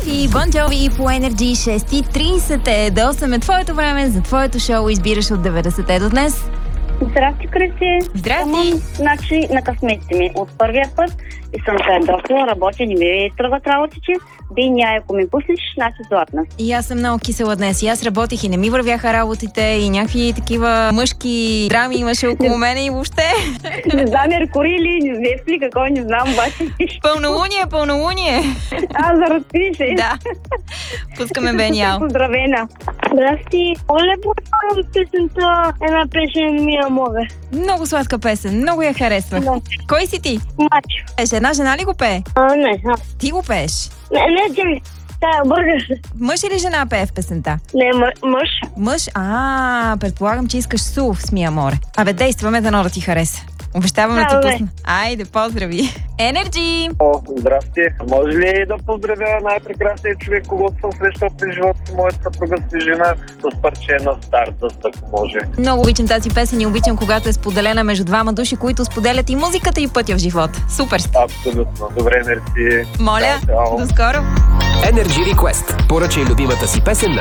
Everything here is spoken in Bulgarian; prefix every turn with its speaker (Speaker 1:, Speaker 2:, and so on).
Speaker 1: Софи, Бон Джови по Energy 6:30 до 8 е твоето време за твоето шоу. Избираш от 90-те до днес.
Speaker 2: Здрасти, Кристи.
Speaker 1: Здрасти.
Speaker 2: Значи на късметите ми от първия път и съм се ядосала, работя, не ми тръгват работите. Диня, ако ми пуснеш, значи златна.
Speaker 1: И аз съм много кисела днес. И аз работих и не ми вървяха работите и някакви такива мъжки драми имаше около мене и въобще.
Speaker 2: Не знам, Меркурий или Незвести, какво не знам, обаче.
Speaker 1: Пълнолуние.
Speaker 2: За разпише.
Speaker 1: Да. Пускаме Бениал.
Speaker 2: Поздравена. Здрасти. Оле, повторям песента една песен ми Амове.
Speaker 1: Много сладка песен. Много я харесвах.
Speaker 2: Да.
Speaker 1: Кой си ти?
Speaker 2: Мачо.
Speaker 1: Една жена ли го пее?
Speaker 2: Не.
Speaker 1: Ти го пееш.
Speaker 2: Не, Джеми. Тая бъргаш.
Speaker 1: Мъж или жена пее в песента?
Speaker 2: Не, мъж.
Speaker 1: Мъж? Предполагам, че искаш Су в Смия море. Абе, действаме дано да ти хареса. Обещавам да ти пусна. Айде, поздрави. Energy!
Speaker 3: Здрасти. Може ли да поздравя най-прекрасният човек, когато съм срещал през живота си, моята съпруга жена, с парче на Stardust, ако може?
Speaker 1: Много обичам тази песен и обичам, когато е споделена между двама души, които споделят и музиката, и пътя в живота. Супер сте!
Speaker 3: Абсолютно. Добре, мерси.
Speaker 1: Моля,
Speaker 3: Чао.
Speaker 1: до скоро!
Speaker 4: Energy Request. Поръчай любимата си песен на